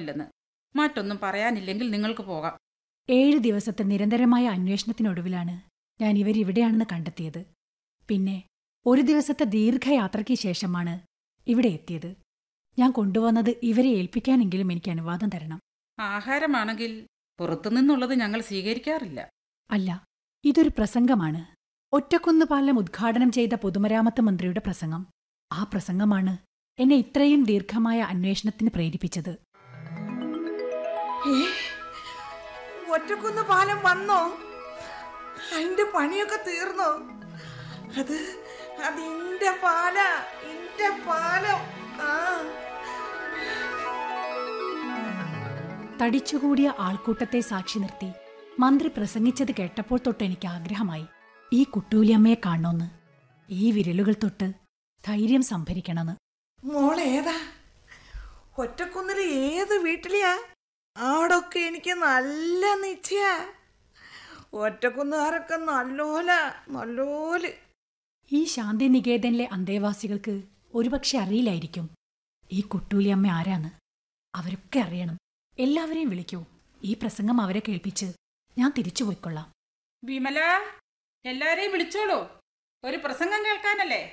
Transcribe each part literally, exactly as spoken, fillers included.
ഇഷ്ടമില്ലെന്ന്. മറ്റൊന്നും പറയാനില്ലെങ്കിൽ നിങ്ങൾക്ക് പോകാം. ഏഴ് ദിവസത്തെ നിരന്തരമായ അന്വേഷണത്തിനൊടുവിലാണ് ഞാൻ ഇവരിവിടെയാണെന്ന് കണ്ടെത്തിയത്. പിന്നെ ഒരു ദിവസത്തെ ദീർഘയാത്രയ്ക്ക് ശേഷമാണ് ഇവിടെ എത്തിയത്. ഞാൻ കൊണ്ടുവന്നത് ഇവരെ ഏൽപ്പിക്കാനെങ്കിലും എനിക്ക് അനുവാദം തരണം. ആഹാരമാണെങ്കിൽ പുറത്തുനിന്നുള്ളത് ഞങ്ങൾ സ്വീകരിക്കാറില്ല. അല്ല, ഇതൊരു പ്രസംഗമാണ്. ഒറ്റക്കുന്ന് പാലം ഉദ്ഘാടനം ചെയ്ത പൊതുമരാമത്ത് മന്ത്രിയുടെ പ്രസംഗം. ആ പ്രസംഗമാണ് എന്നെ ഇത്രയും ദീർഘമായ അന്വേഷണത്തിന് പ്രേരിപ്പിച്ചത്. ഒറ്റക്കുന്ന് പാലം വന്നോ? അതിന്റെ പണിയൊക്കെ തീർന്നോ? അത് അതിന്റെ പാല ഇന്റെ പാലം. ആ തടിച്ചുകൂടിയ ആൾക്കൂട്ടത്തെ സാക്ഷി നിർത്തി മന്ത്രി പ്രസംഗിച്ചത് കേട്ടപ്പോൾ തൊട്ട് എനിക്ക് ആഗ്രഹമായി ഈ കുട്ടൂലിയമ്മയെ കാണണമെന്ന്, ഈ വിരലുകൾ തൊട്ട് ധൈര്യം സംഭരിക്കണമെന്ന്. മോളേതാ? ഒറ്റക്കുന്നില് ഏത് വീട്ടിലെയാ? ആടൊക്കെ എനിക്ക് നല്ല നിശ്ചയ. ഒറ്റക്കുന്നുകാരൊക്കെ നല്ലോല നല്ലോല്. ഈ ശാന്തിനികേതനിലെ അന്തേവാസികൾക്ക് ഒരുപക്ഷെ അറിയില്ലായിരിക്കും ഈ കുട്ടൂലിയമ്മ ആരാന്ന്. അവരൊക്കെ അറിയണം. എല്ലാവരെയും വിളിക്കൂ. ഈ പ്രസംഗം അവരെ കേൾപ്പിച്ച് ഞാൻ തിരിച്ചു പോയിക്കൊള്ളാം. വിമല, എല്ലാരെയും വിളിച്ചോളൂ. ഒരു പ്രസംഗം കേൾക്കാനല്ലേ?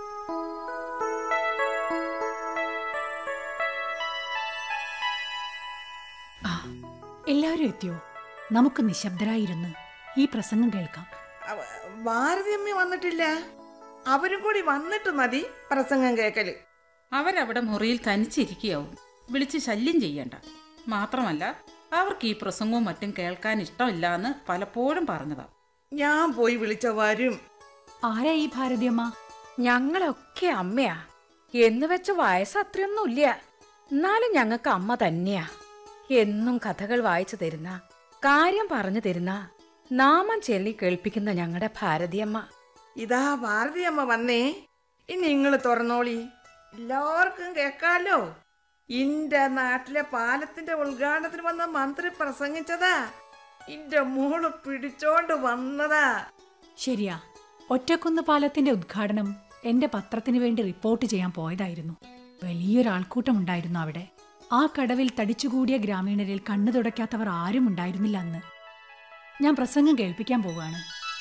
ആ, എല്ലാവരും എത്തിയോ? നമുക്ക് നിശബ്ദരായിരുന്ന് ഈ പ്രസംഗം കേൾക്കാം. ഭാരതിയമ്മ വന്നിട്ടില്ല. അവരും കൂടി വന്നിട്ട് മതി പ്രസംഗം കേൾക്കല്. അവരവിടെ മുറിയിൽ തനിച്ചിരിക്കുകയാവും. വിളിച്ച് ശല്യം ചെയ്യണ്ട. മാത്രമല്ല, അവർക്ക് ഈ പ്രസംഗവും മറ്റും കേൾക്കാൻ ഇഷ്ടമില്ല എന്ന് പലപ്പോഴും പറഞ്ഞതാ. ഞാൻ പോയി വിളിച്ച വരും. ആരാ ഈ ഭാരതിയമ്മ? ഞങ്ങളൊക്കെ അമ്മയാ. എന്ന് വെച്ച വയസ്സ് അത്രയൊന്നുമില്ല. എന്നാലും ഞങ്ങൾക്ക് അമ്മ തന്നെയാ. എന്നും കഥകൾ വായിച്ചു തരുന്ന, കാര്യം പറഞ്ഞു തരുന്ന, നാമം ചൊല്ലി കേൾപ്പിക്കുന്ന ഞങ്ങളുടെ ഭാരതിയമ്മ. ഇതാ ഭാരതിയമ്മ വന്നേ. ഇനി നിങ്ങള് തുറന്നോളി, എല്ലാവർക്കും കേക്കാലോ. ഇന്റെ നാട്ടിലെ പാലത്തിന്റെ ഉദ്ഘാടനത്തിന് വന്ന മന്ത്രി പ്രസംഗിച്ചതാ. ഇന്റെ മോള് പിടിച്ചോണ്ട് വന്നതാ. ശരിയാ, ഒറ്റക്കുന്ന് പാലത്തിന്റെ ഉദ്ഘാടനം എന്റെ പത്രത്തിനു വേണ്ടി റിപ്പോർട്ട് ചെയ്യാൻ പോയതായിരുന്നു. വലിയൊരാൾക്കൂട്ടമുണ്ടായിരുന്നു അവിടെ. ആ കടവിൽ തടിച്ചുകൂടിയ ഗ്രാമീണരിൽ കണ്ണു തുടയ്ക്കാത്തവർ ആരും ഉണ്ടായിരുന്നില്ല അന്ന്. ഞാൻ പ്രസംഗം കേൾപ്പിക്കാൻ പോവുകയാണ്.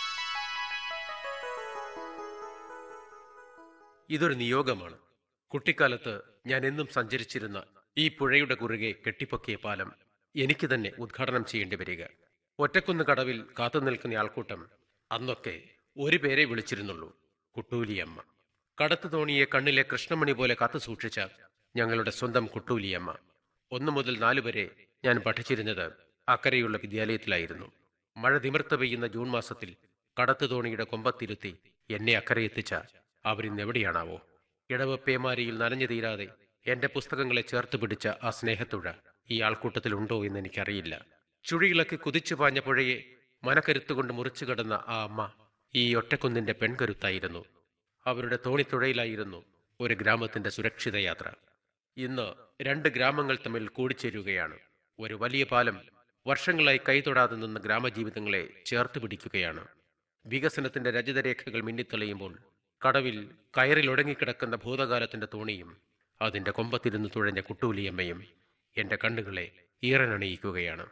ഇതൊരു നിയോഗമാണ്. കുട്ടിക്കാലത്ത് ഞാൻ എന്നും സഞ്ചരിച്ചിരുന്ന ഈ പുഴയുടെ കുറുകെ കെട്ടിപ്പൊക്കിയ പാലം എനിക്ക് തന്നെ ഉദ്ഘാടനം ചെയ്യേണ്ടി വരിക. ഒറ്റക്കുന്ന് കടവിൽ കാത്തുനിൽക്കുന്ന ആൾക്കൂട്ടം അന്നൊക്കെ ഒരു പേരെ വിളിച്ചിരുന്നുള്ളൂ, കുട്ടൂലിയമ്മ. കടത്തു തോണിയെ കണ്ണിലെ കൃഷ്ണമണി പോലെ കാത്തു സൂക്ഷിച്ച ഞങ്ങളുടെ സ്വന്തം കുട്ടൂലിയമ്മ. ഒന്നു മുതൽ നാലു വരെ ഞാൻ പഠിച്ചിരുന്നത് അക്കരെയുള്ള വിദ്യാലയത്തിലായിരുന്നു. മഴ തിമിർത്ത് പെയ്യുന്ന ജൂൺ മാസത്തിൽ കടത്തു തോണിയുടെ കൊമ്പത്തിരുത്തി എന്നെ അക്കരയെത്തിച്ച അവരിന്നെവിടെയാണാവോ? ഇടവ് പേമാരിയിൽ നനഞ്ഞു തീരാതെ എന്റെ പുസ്തകങ്ങളെ ചേർത്ത് പിടിച്ച ആ സ്നേഹത്തുഴ ഈ ആൾക്കൂട്ടത്തിലുണ്ടോ എന്ന് എനിക്കറിയില്ല. ചുഴിയിളക്കി കുതിച്ചു പാഞ്ഞ പുഴയെ മനക്കരുത്തുകൊണ്ട് മുറിച്ചു കടന്ന ആ അമ്മ ഈ ഒറ്റക്കുന്നിന്റെ പെൺകരുത്തായിരുന്നു. അവരുടെ തോണിത്തുഴയിലായിരുന്നു ഒരു ഗ്രാമത്തിന്റെ സുരക്ഷിത യാത്ര. ഇന്ന് രണ്ട് ഗ്രാമങ്ങൾ തമ്മിൽ കൂടിച്ചേരുകയാണ്. ഒരു വലിയ പാലം വർഷങ്ങളായി കൈതൊടാതെ നിന്ന ഗ്രാമജീവിതങ്ങളെ ചേർത്ത് പിടിക്കുകയാണ്. വികസനത്തിന്റെ രജതരേഖകൾ മിന്നിത്തെളിയുമ്പോൾ കടവിൽ കയറിലൊടങ്ങിക്കിടക്കുന്ന ഭൂതകാലത്തിന്റെ തോണിയും അതിന്റെ കൊമ്പത്തിരുന്ന് തുഴഞ്ഞ കുട്ടൂലിയമ്മയും എന്റെ കണ്ണുകളെ ഈറനണിയിക്കുകയാണ്.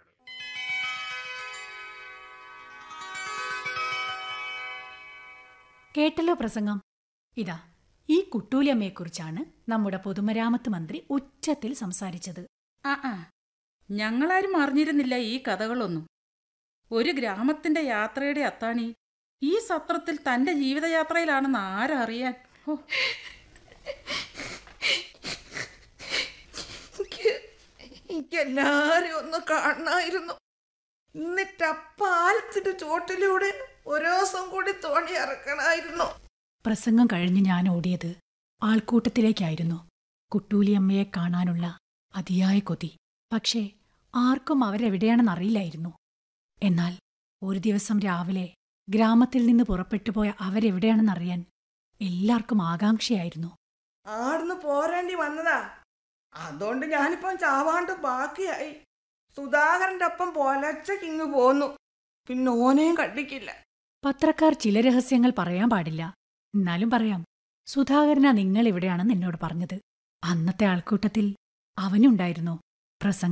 കേട്ടല്ലോ പ്രസംഗം. ഇതാ, ഈ കുട്ടൂലിയമ്മയെക്കുറിച്ചാണ് നമ്മുടെ പൊതുമരാമത്ത് മന്ത്രി ഉച്ചത്തിൽ സംസാരിച്ചത്. ആ ആ ഞങ്ങളാരും അറിഞ്ഞിരുന്നില്ല ഈ കഥകളൊന്നും. ഒരു ഗ്രാമത്തിന്റെ യാത്രയുടെ അത്താണി ഈ സത്രത്തിൽ തന്റെ ജീവിതയാത്രയിലാണെന്ന് ആരറിയാൻ? എനിക്കെല്ലാരും ഒന്ന് കാണായിരുന്നു. എന്നിട്ട് ആ പാലത്തിന്റെ ചോട്ടിലൂടെ ഒരു ദിവസം കൂടി തോണി ഇറക്കണായിരുന്നു. പ്രസംഗം കഴിഞ്ഞ് ഞാൻ ഓടിയത് ആൾക്കൂട്ടത്തിലേക്കായിരുന്നു. കുട്ടൂലിയമ്മയെ കാണാനുള്ള അതിയായ കൊതി. പക്ഷേ ആർക്കും അവരെവിടെയാണെന്നറിയില്ലായിരുന്നു. എന്നാൽ ഒരു ദിവസം രാവിലെ ഗ്രാമത്തിൽ നിന്ന് പുറപ്പെട്ടുപോയ അവരെവിടെയാണെന്നറിയാൻ എല്ലാവർക്കും ആകാംക്ഷയായിരുന്നു. ആടുന്ന് പോരേണ്ടി വന്നതാ. അതുകൊണ്ട് ഞാനിപ്പം ചാവാണ്ട് ബാക്കിയായി. സുധാകരന്റെ ഒപ്പം പൊലച്ചക്കിങ്ങ് പോന്നു. പിന്നെ ഓനെയും കണ്ടിക്കില്ല. പത്രക്കാർ ചില രഹസ്യങ്ങൾ പറയാൻ പാടില്ല. എന്നാലും പറയാം. സുധാകരനാ നിങ്ങൾ എവിടെയാണെന്ന് എന്നോട് പറഞ്ഞത്. അന്നത്തെ ആൾക്കൂട്ടത്തിൽ അവനുണ്ടായിരുന്നു പ്രസംഗം.